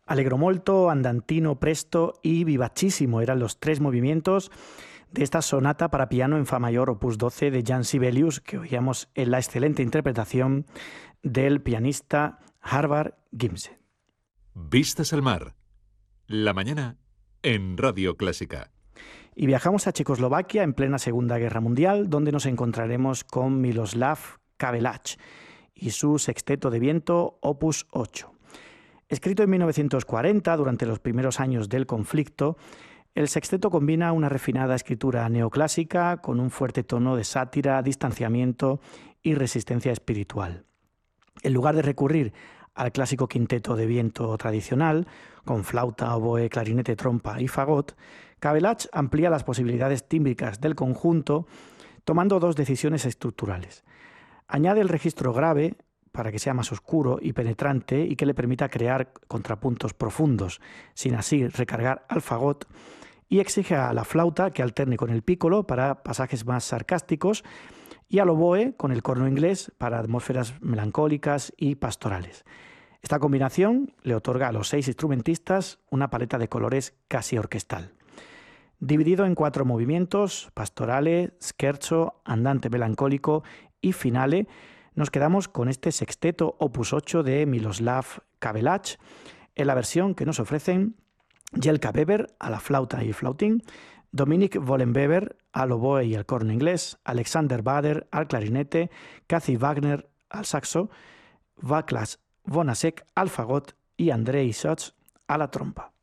Allegro molto, andantino, presto y vivacissimo eran los tres movimientos de esta sonata para piano en fa mayor opus 12 de Jan Sibelius, que oíamos en la excelente interpretación del pianista Harvard Gimse. Vistas al mar. La mañana en Radio Clásica. Y viajamos a Checoslovaquia en plena Segunda Guerra Mundial, donde nos encontraremos con Miroslav Kabelach y su sexteto de viento opus 8. Escrito en 1940, durante los primeros años del conflicto, el sexteto combina una refinada escritura neoclásica con un fuerte tono de sátira, distanciamiento y resistencia espiritual. En lugar de recurrir al clásico quinteto de viento tradicional, con flauta, oboe, clarinete, trompa y fagot, Kabelach amplía las posibilidades tímbricas del conjunto, tomando dos decisiones estructurales. Añade el registro grave para que sea más oscuro y penetrante y que le permita crear contrapuntos profundos, sin así recargar al fagot, y exige a la flauta que alterne con el pícolo para pasajes más sarcásticos y al oboe con el corno inglés para atmósferas melancólicas y pastorales. Esta combinación le otorga a los 6 instrumentistas una paleta de colores casi orquestal. Dividido en 4 movimientos, pastorale, scherzo, andante melancólico y finale, nos quedamos con este sexteto opus 8 de Miroslav Kabelach, en la versión que nos ofrecen Jelka Weber a la flauta y flautín, Dominik Wollenweber al oboe y al corno inglés, Alexander Bader al clarinete, Kathy Wagner al saxo, Václav Vonasek al fagot y Andrei Schotz a la trompa.